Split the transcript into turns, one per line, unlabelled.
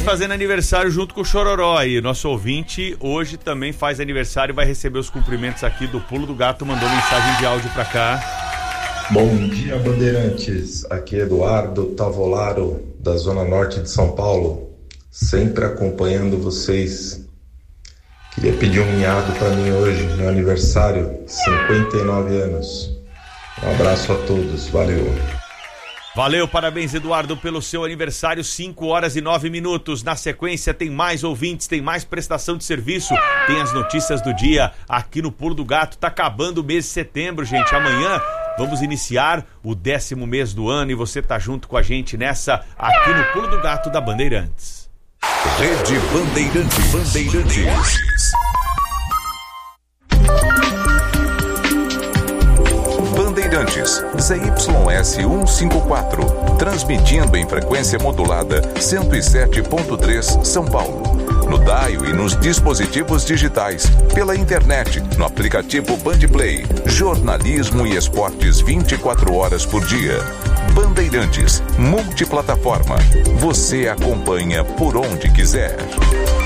fazendo aniversário junto com o Chororó aí. Nosso ouvinte hoje também faz aniversário e vai receber os cumprimentos aqui do Pulo do Gato. Mandou mensagem de áudio pra cá.
Bom dia, Bandeirantes. Aqui é Eduardo Tavolaro, da Zona Norte de São Paulo. Sempre acompanhando vocês. Queria pedir um miado pra mim hoje, meu aniversário, 59 anos. Um abraço a todos, valeu.
Valeu, parabéns, Eduardo, pelo seu aniversário, 5h09. Na sequência tem mais ouvintes, tem mais prestação de serviço, tem as notícias do dia aqui no Pulo do Gato. Tá acabando o mês de setembro, gente. Amanhã vamos iniciar o 10º mês do ano e você tá junto com a gente nessa aqui no Pulo do Gato da Bandeirantes.
Rede Bandeirantes. Bandeirantes, ZYS 154, transmitindo em frequência modulada 107.3 São Paulo. No dial e nos dispositivos digitais, pela internet, no aplicativo Bandplay, jornalismo e esportes 24 horas por dia. Bandeirantes, multiplataforma. Você acompanha por onde quiser.